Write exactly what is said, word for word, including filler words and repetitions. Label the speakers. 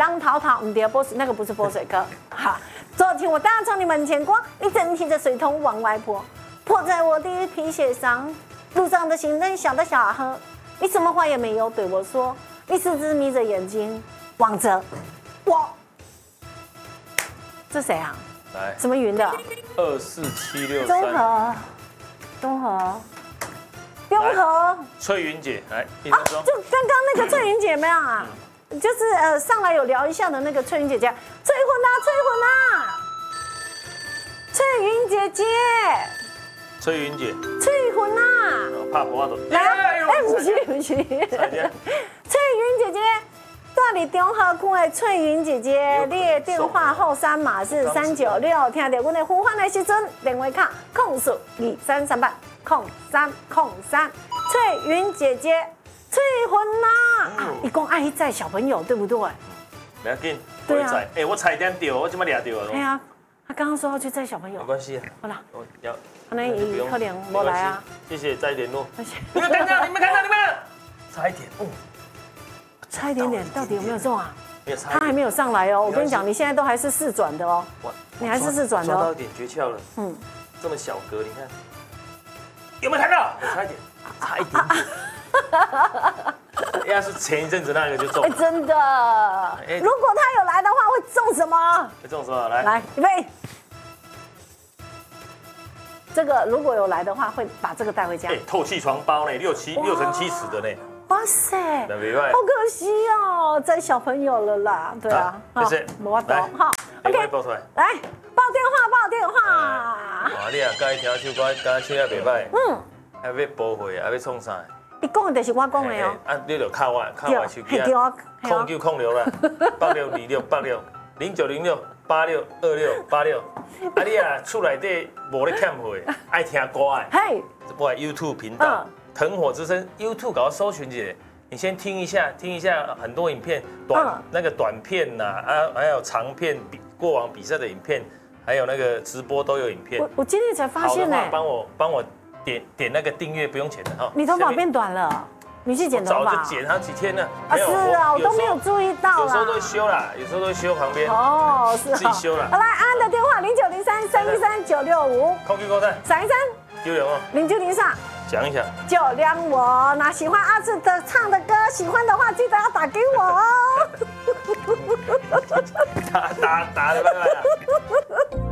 Speaker 1: 张淘淘，唔对，波那个不是波水哥。好，昨天我搭从你门前过，一整体的水桶往外泼，泼在我的皮鞋上。路上的行人小的小喝，你什么话也没有对我说，你只是眯着眼睛望着我。这谁啊？
Speaker 2: 来，
Speaker 1: 什么云的？
Speaker 2: 二四七六
Speaker 1: 综
Speaker 2: 三。
Speaker 1: 合，综合，综合。
Speaker 2: 翠云姐，来一
Speaker 1: 啊
Speaker 2: 分，钟。
Speaker 1: 就刚刚那个翠云姐有没有啊？就是呃上来有聊一下的那个翠云姐姐，翠魂啊，翠魂啊，翠云姐姐，
Speaker 2: 翠云姐，
Speaker 1: 翠魂啊，
Speaker 2: 怕婆都。
Speaker 1: 来，哎，不是不是，
Speaker 2: 差点。
Speaker 1: 翠云姐姐。住伫中和区的翠云姐姐，你的电话后三码是三九六，听到阮的呼唤的时阵，电话卡空数二三三八空三空三。翠云姐姐，翠魂呐，你讲爱载小朋友对不对？
Speaker 2: 不要紧，
Speaker 1: 对啊。
Speaker 2: 哎，我差点掉，我怎么抓到了？
Speaker 1: 对啊，他刚刚说要去载小朋友。
Speaker 2: 没关系啊。
Speaker 1: 好啦，
Speaker 2: 我要。
Speaker 1: 可能伊可能没来啊。
Speaker 2: 谢谢，再联络。
Speaker 1: 谢谢。
Speaker 2: 你们看到，你们看到，你们差一点，嗯。
Speaker 1: 差一点点，到底有没有中啊？
Speaker 2: 没有差。
Speaker 1: 他还没有上来哦，我跟你讲，你现在都还是四转的哦。你还是四转的哦。
Speaker 2: 抓到一点诀窍了。
Speaker 1: 嗯。
Speaker 2: 这么小格，你看。有没有看到？差一点，差一点点。要是前一阵子那个就中。
Speaker 1: 哎，真的。如果他有来的话，会中什么？
Speaker 2: 会中什么？来。
Speaker 1: 来，预备。这个如果有来的话，会把这个带回家。
Speaker 2: 哎，透气床包呢，六七六乘七十的呢。
Speaker 1: 哇塞，好
Speaker 2: 可
Speaker 1: 惜哦，载小朋友了啦，对啊，
Speaker 2: 谢谢，
Speaker 1: 我懂，好 ，OK，
Speaker 2: 报出来，
Speaker 1: 来报电话，报电话。
Speaker 2: 哇，你啊，刚才听首歌，刚才唱也袂歹，嗯，还要补会，还要创啥？
Speaker 1: 你讲的就是我讲的哦，
Speaker 2: 啊，你就靠我，靠我手机啊，空九空六啦，八六二六八六零九零六八六二六八六，啊，你啊，厝内底无咧欠会，爱听歌哎，嘿，我 YouTube 频道。腾火之声 YouTube 搞搜寻姐，你先听一下，听一下很多影片，短、嗯、那个短片呐、啊，啊还有长片比过往比赛的影片，还有那个直播都有影片。
Speaker 1: 我我今天才发现呢，
Speaker 2: 帮我帮我点点那个订阅，不用钱的哈。
Speaker 1: 你头发变短了，你去剪头发？
Speaker 2: 早就剪好几天了。
Speaker 1: 啊是啊，我都没有注意到啦。
Speaker 2: 有时候都会修啦，有时候都会修旁边。
Speaker 1: 哦，是
Speaker 2: 自己修啦。
Speaker 1: 好，来安安的电话零九零三三一三九六五，
Speaker 2: 空军高站
Speaker 1: 三一三
Speaker 2: 九六哦，
Speaker 1: 零九零上。
Speaker 2: 讲一下，
Speaker 1: 就亮我。那喜欢阿志的唱的歌，喜欢的话记得要打给我哦。
Speaker 2: 打打打的，拜拜了。